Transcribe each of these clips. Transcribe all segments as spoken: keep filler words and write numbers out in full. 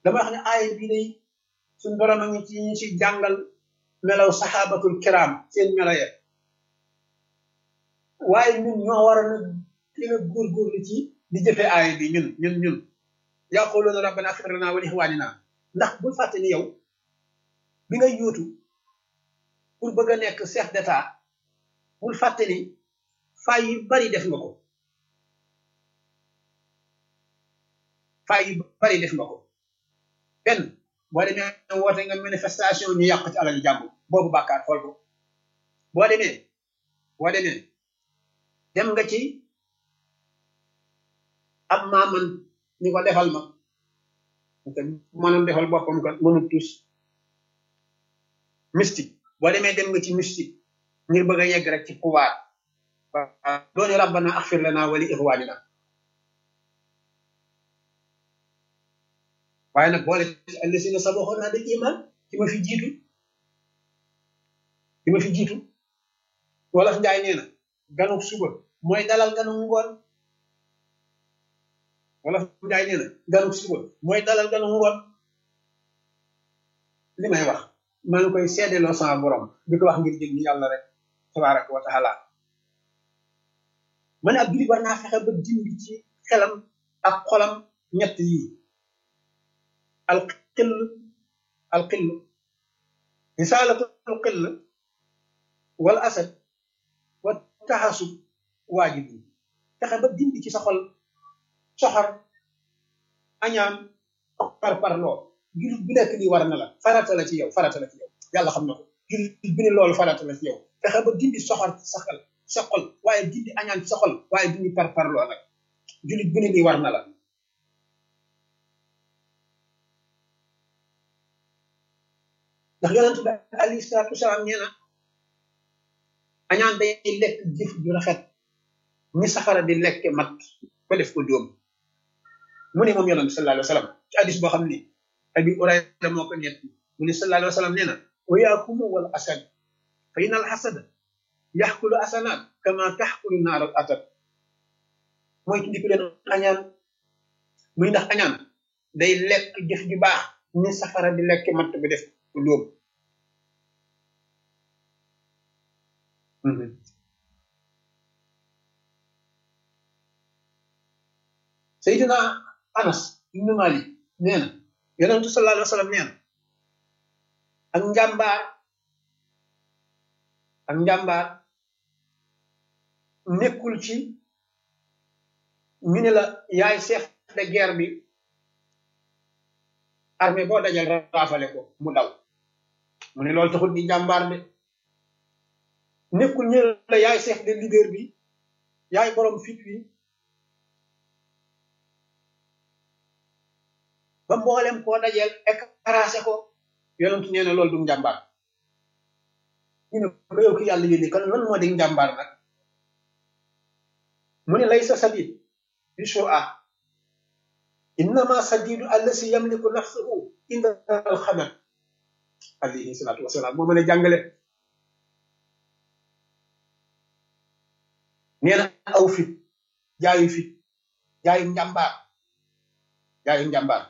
dama wax ne aaya bii day suñ borom a ngi ci ñu ci jàngal melaw saxaabatul kiram seen melo ya waaye ñun ñoo war a nag gën a góorgóorlu ci di jëfe aaya bi ñun ñun ñun yaquluuna rabbana ighfir lana wa li ikhwanina ndax bul fàtte ni yow bi ngay yóotu pour bëgg a nekk chef d'état bul fàtte ni fay yu bari def nga ko fay yu bari def nga ko benn boo demee woote nga manifestation ñu yàq ci alal jàmm boobu bàkkaar xool ko boo demee boo demee dem nga ci am maaman ñu ko defal ma mënul defal boppam kat mënul tus mystique boo demee dem nga ci mystique ngir bëgg a yegg rek ci pouvoir waaw dooni rabbana ighfir lana wa li ikhwanina waaye nag boole allasina sabaquna bil iman ci ma fi jiitu ci ma fi jiitu wolof njaay nee na ganuk suba mooy dalal ganuk ngoon wolof njaay nee na ganuk suba mooy dalal ganuk ngoon li may wax maa ngi koy seedeloo sama borom di ko wax ngir jëg ni yàlla rek tabaraka wa taala ma ne ab jullit war naa fexe ba dindi ci xelam ak xolam ñett yii alxill alxill risaalatul xill wal asad wa taxasub waajib yi fexe ba dindi ci sa xol soxor añaan par parloo jullit bu nekk lii war na la farata la ci yow farata la ci yow yàlla xam na ko jullit bi ne loolu farata la ci yow fexe ba dindi soxor ci sa xel sa xol waaye dindi añaan ci sa xol waaye dindi par parloo nag jullit bi ne lii war na la ndax yonent bi alayhi salaatu wasalaam nee na añaan day lekk jëf ju rafet ni safara di lekk mat ba def ko dóom mu ne moom yonent sallallahu alayhi wa sallam ci hadis boo xam ni abi urayra moo ko nett mu ne sallallahu alayhi wa sallam nee na wa yaakumu wal asad fa inal hasada yaxkulu asanaat kama taxkulu naar al atab mooy ci ndiku leen añaan muy ndax añaan day lekk jëf ju baax ni safara di lekk mat ba def ko dóom Seydina Anas ibnu Malik nee na yonentu sallallahu alayhi wa sallam nee na ak njàmbaar ak njàmbaar nekkul ci ñu ne la yaay chef de guerre bi armée boo dajal raafale ko mu daw mu ne loolu taxul di njàmbaar de nekkul ñu ne la yaay chef de leader bi yaay borom fit wi ba mboolem koo dajeel écrasé ko yonentu nee na loolu du njàmbaar ñu ne ko yow ki yàlla yónni kon lan moo di njàmbaar nag mu ne laysa sadid bi shur'a innama sadidu allasi yamliku nafsahu inda alxabar alayhi salatu wasalaam moo mën a jàngale nee na aw fit jaayu fit jaayu njàmbaar jaayu njàmbaar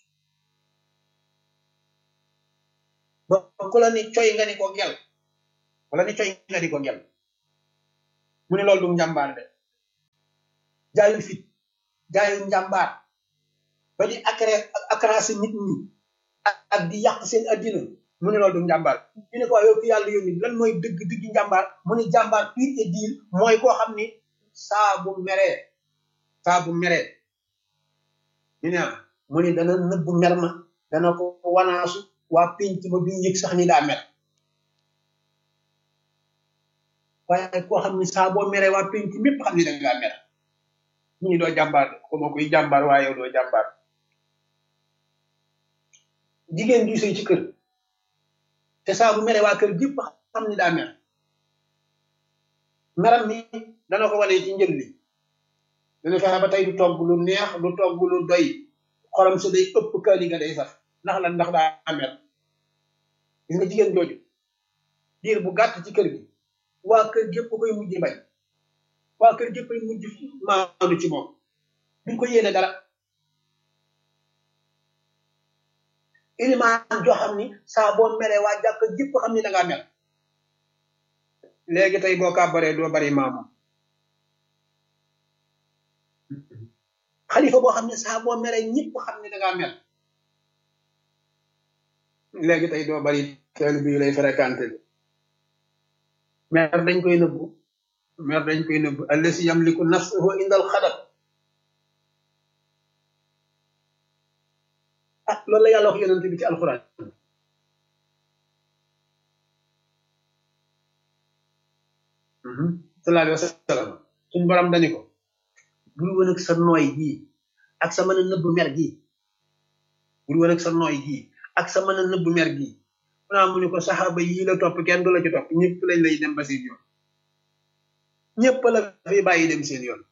ba ku la ni coy nga ni ko gel wala ni coy nga ni ko gel mu ne loolu du njàmbaar de jaayu fit jaayu njàmbaar ba di akra akrasi nit ñi ak di yàq seen addina mu ne loolu du njàmbaar ñu ne ko yow ki yàlla yónni lan mooy dëgg dëgg njàmbaar mu ne jàmbaar pur et dire mooy koo xam ni saa bu meree saa bu meree ñu ne mu ne dana nëbbu mer ma dana ko wanaasu waa pénc ma duñ yëg sax ni daa mer waaye koo xam ni saa boo meree waa pénc mépp xam ni da ngaa mer ñu ni doo jàmbaar ko moo koy jàmbaar waaye yow doo jàmbaar jigéen du sëy ci kër te saa bu meree waa kër gépp xam ni daa mer meram mi dana ko wane ci njël li dana fexe ba tey du togg lu neex du togg lu doy xolam sa day ëpp kaali nga day saf ndax lan ndax daa mer gis nga jigéen jooju diir bu gàtt ci kër gi waa kër gépp koy mujj bañ waa kër gépp koy mujj maandu ci moom duñ ko yéene dara ilimaan joo xam ni saa boo meree waa jàkk jëpp xam ni da ngaa mel léegi tey boo kàbbaree doo bari maamu xalifa boo xam ne saa boo meree ñëpp xam ni da ngaa mel léegi tey doo bari teelu bi lay fréquenté mer dañ koy nëbbu mer dañ koy nëbbu allasi yamliku nafsuhu indal xadab ah loolu la yàlla wax yonent bi ci alxuraan sallallahu alayhi wa sallam suñu borom dani ko bul woon ak sa nooy gii ak sa mën a nëbb mer gii bul woon ak sa nooy gii ak sa mën a nëbb mer gii munaa mu ni ko saxaaba yii la topp kenn du la ci topp ñëpp lañ lay dem ba seen yoon ñëpp la fi bàyyi dem seen yoon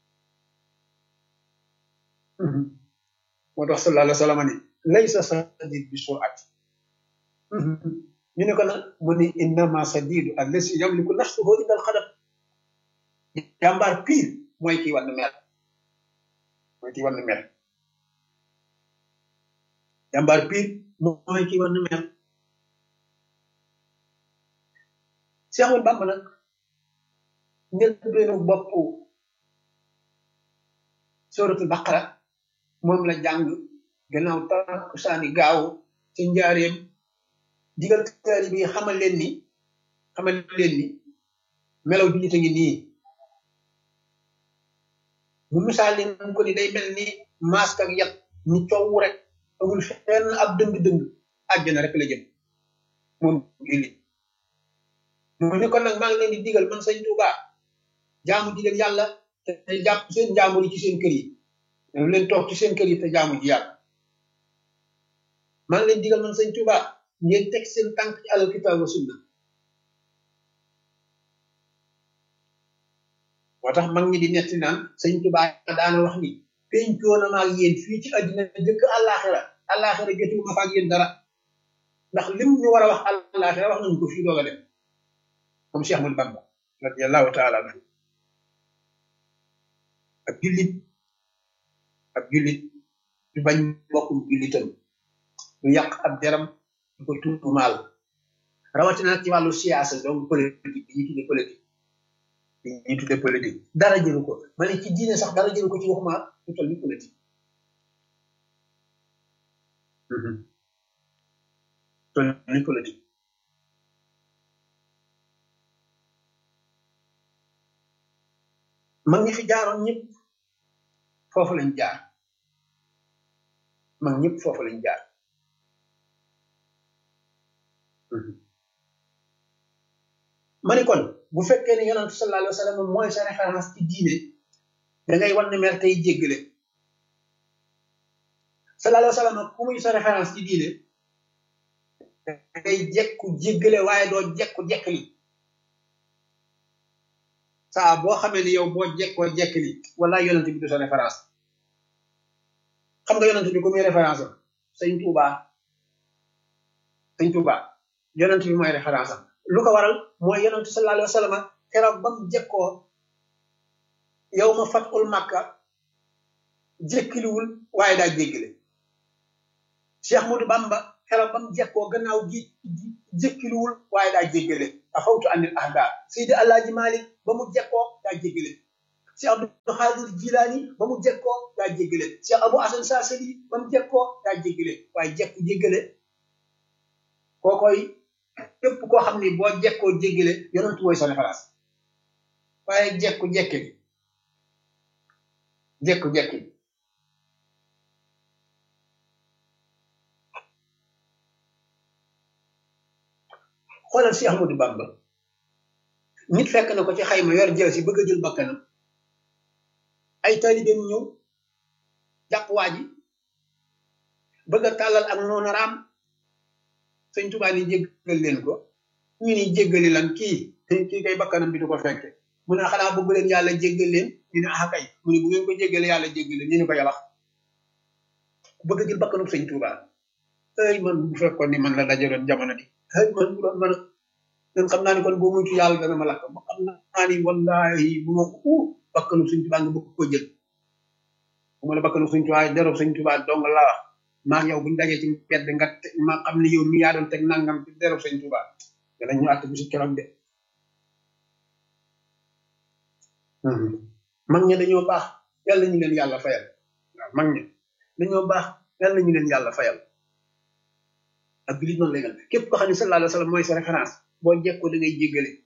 moo tax sallallahu alayhi wa sallam ni laysa sadid bi sur'at ñu ne ko nag mu ni innama sadidu allasi yamliku nafsuhu indal xadab jàmbaar pire mooy kii wann mer mooy kii wann mer jàmbaar pire mooy kii wann mer Seexul Bàmba nag njëlbeenu bopp suratul baqara moom la jàng gannaaw takkusaani gaaw ci njaareem digal taali bi xamal leen ni xamal leen ni melaw jullit a ngi nii bu misaal ni mu ko ni day mel ni masque ak yat ni coow rek amul fenn ab dëng-dëng àjjana rek la jëm moom jullit mu ni kon nag maa ngi leen di digal man sëñ Tuuba jaamu ji leen yàlla te jàpp seen jaamu yi ci seen kër yi lu leen toog ci seen kër yi te jaamu ji yàlla maa ngi leen digal man sëñ Tuuba ngeen teg seen tànk ci alal kitaab wa sunna moo tax mag ñi di netti naan sëñ Tuuba daana wax ni pencoo na maag yéen fii ci àddina jëkk àllaaxira àllaaxira jotu ma fa ak yéen dara ndax lim ñu war a wax àllaaxira wax nañu ko fii doog a dem moom Cheikh Ahmadou Bamba radiyallahu taala anhu ak jullit ak jullit du bañ bokkum jullitam du yàq ab deram du ko tuumaal rawatina nag ci wàllu siyaasa donc politique bi ñuy tuddee politique bi ñuy tuddee politique dara jëlu ko ma ne ci diine sax dara jëlu ko ci waxuma lu toll ni politique toll ni politique mag ñi fi jaaroon ñëpp foofu lañ jaar mag ñëpp foofu lañ jaar ma ni kon bu fekkee ne yonent sallallahu alayhi wa sallam mooy sa référence ci diine da ngay wan ne mer tey jéggale sallallahu alayhi wa sallam ku muy sa référence ci diine da ngay jekku jéggale waaye doo jekku jekkali saa boo xamee ni yow boo jekkoo jekkali wala yonent bi du sa référence xam nga yonent bi ku muy référence am sëñ Tuuba sëñ Tuuba yonent bi mooy référence am lu ko waral mooy yonent sallallahu alayhi wa sallam keroog ba mu jekkoo yow ma fatul Makka jékkiliwul waaye daa jéggale Cheikh Ahmadou Bamba keroog ba mu jekkoo gannaaw gi jékkiliwul waaye daa jéggale afawtu anil ahda Seydi Alaaji Malik ba mu jekkoo daa jéggale Cheikh Abdou Khadir Jilani ba mu jekkoo daa jéggale Cheikh Abou Hasan Saasili ba mu jekkoo daa jéggale waaye jekku jéggale kookoy képp koo xam ni boo jekkoo jéggale yonent mooy sa référence waaye jekku jekke bi jekku jekke bi xoolal Cheikh Ahmadou Bamba nit fekk na ko ci xayma yor jël si bëgg a jël bakkanam ay taalibeem ñëw jàpp waa ji bëgg a tàllal ak noonu raam sëñ Tuubaa ni jéggal leen ko ñu ni jéggali lan kii kii kay bakkanam bi du ko fekke mu ne xanaa bëgg leen yàlla jéggal leen ñu ne ah kay mu ne bu ngeen ko jéggale yàlla jéggal leen ñu ne ko yàlla bëgg a jël bakkanam sëñ Tuubaa ay man bu fekkoon ni man la dajaloon jamono di ay man bu doon mën a nen xam naa ni kon boo muytu yàlla dana ma lakk ba xam naa ni wallahi bu ma ko bakkanu sëñ Tuubaa nga bëgg ko jël bu ma la bakkanu sëñ Tuubaa derub sëñ Tuubaa dong la wax maag yow buñ dajee ci mbedd nga ma xam ne yow mi yaa doon teg nangam ci derub sëñ Tuuba danañ ñu àtt bi si keroog de mag ña dañoo baax yàlla ñu leen yàlla fayal waaw mag ña dañoo baax yàlla ñu leen yàlla fayal ak bilit noonu lay mel képp ko xam ne sallallahu alayhi wa sallam mooy sa référence boo jekkoo da ngay jéggale